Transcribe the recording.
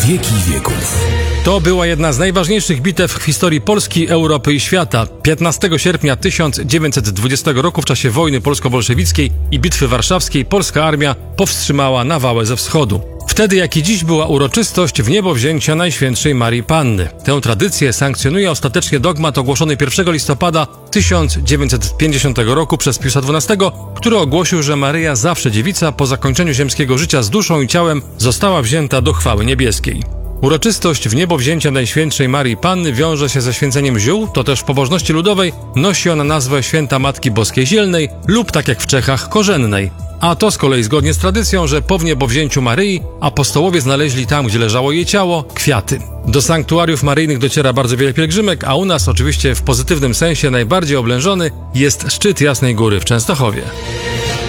Wieki wieków. To była jedna z najważniejszych bitew w historii Polski, Europy i świata. 15 sierpnia 1920 roku w czasie wojny polsko-bolszewickiej i Bitwy Warszawskiej polska armia powstrzymała nawałę ze wschodu. Wtedy, jak i dziś, była uroczystość wniebowzięcia Najświętszej Marii Panny. Tę tradycję sankcjonuje ostatecznie dogmat ogłoszony 1 listopada 1950 roku przez Piusa XII, który ogłosił, że Maryja, zawsze dziewica, po zakończeniu ziemskiego życia z duszą i ciałem została wzięta do chwały niebieskiej. Uroczystość wniebowzięcia Najświętszej Marii Panny wiąże się ze święceniem ziół, to też w pobożności ludowej nosi ona nazwę Święta Matki Boskiej Zielnej lub, tak jak w Czechach, Korzennej. A to z kolei zgodnie z tradycją, że po wniebowzięciu Maryi apostołowie znaleźli tam, gdzie leżało jej ciało, kwiaty. Do sanktuariów maryjnych dociera bardzo wiele pielgrzymek, a u nas oczywiście w pozytywnym sensie najbardziej oblężony jest szczyt Jasnej Góry w Częstochowie.